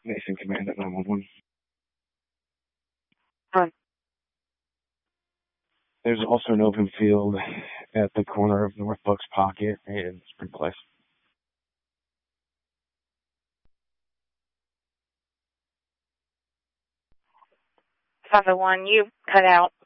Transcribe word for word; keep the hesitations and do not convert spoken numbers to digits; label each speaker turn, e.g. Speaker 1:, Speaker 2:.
Speaker 1: Mason Command at nine one one.
Speaker 2: Hi.
Speaker 1: There's also an open field at the corner of North Bucks Pocket and Spring Place.
Speaker 2: five oh one, you cut out.